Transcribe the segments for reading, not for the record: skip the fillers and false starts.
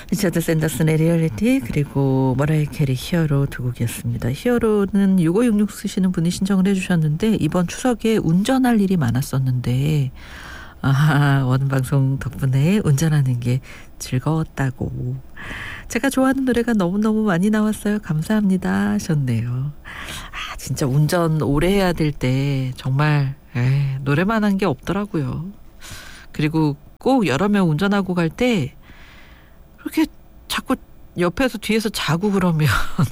리처드 샌더슨의 리얼리티 그리고 머라이어 캐리 히어로 두 곡이었습니다. 히어로는 6566 쓰시는 분이 신청을 해주셨는데 이번 추석에 운전할 일이 많았었는데 원음방송 덕분에 운전하는 게 즐거웠다고. 제가 좋아하는 노래가 너무너무 많이 나왔어요. 감사합니다 하셨네요. 진짜 운전 오래 해야 될 때 정말 노래만 한 게 없더라고요. 그리고 꼭 여러 명 운전하고 갈 때 그렇게 자꾸 옆에서 뒤에서 자고 그러면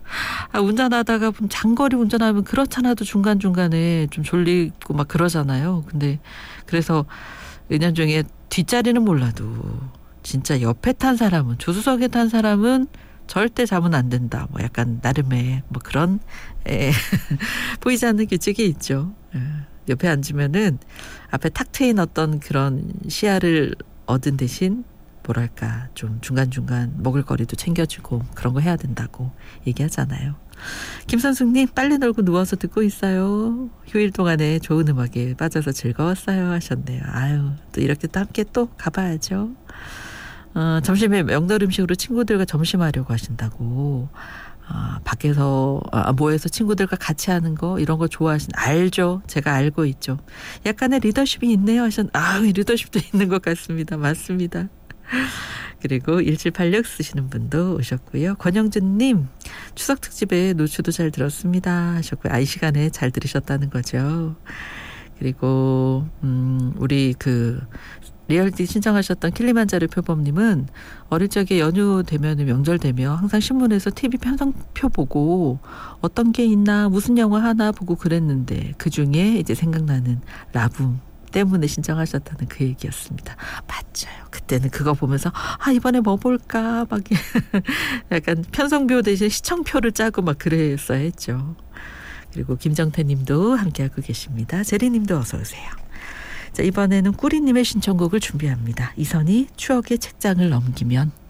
운전하다가 장거리 운전하면 그렇잖아도 중간중간에 좀 졸리고 막 그러잖아요. 근데 그래서 은연중에 뒷자리는 몰라도 진짜 옆에 탄 사람은 조수석에 탄 사람은 절대 자면 안 된다. 뭐 약간 나름의 뭐 그런 보이지 않는 규칙이 있죠. 옆에 앉으면은 앞에 탁 트인 어떤 그런 시야를 얻은 대신 뭐랄까 좀 중간중간 먹을거리도 챙겨주고 그런 거 해야 된다고 얘기하잖아요. 김선숙님 빨래 널고 누워서 듣고 있어요. 휴일 동안에 좋은 음악에 빠져서 즐거웠어요 하셨네요. 또 이렇게 또 함께 또 가봐야죠. 점심에 명절 음식으로 친구들과 점심하려고 하신다고. 밖에서 모여서 친구들과 같이 하는 거 이런 거 알죠. 제가 알고 있죠. 약간의 리더십이 있네요 하셨는데 리더십도 있는 것 같습니다. 맞습니다. 그리고 1786 쓰시는 분도 오셨고요. 권영준님 추석 특집에 노추도 잘 들었습니다 하셨고요. 이 시간에 잘 들으셨다는 거죠. 그리고 우리 리얼티 신청하셨던 킬리만자로 표범님은 어릴 적에 연휴 되면 명절 되면 항상 신문에서 TV 편성표 보고 어떤 게 있나 무슨 영화 하나 보고 그랬는데 그중에 이제 생각나는 라붐 때문에 신청하셨다는 그 얘기였습니다. 맞아요. 그때는 그거 보면서 이번에 뭐 볼까 막 약간 편성표 대신 시청표를 짜고 막 그랬어야 했죠. 그리고 김정태 님도 함께하고 계십니다. 제리 님도 어서 오세요. 자, 이번에는 꾸리님의 신청곡을 준비합니다. 이선희 추억의 책장을 넘기면.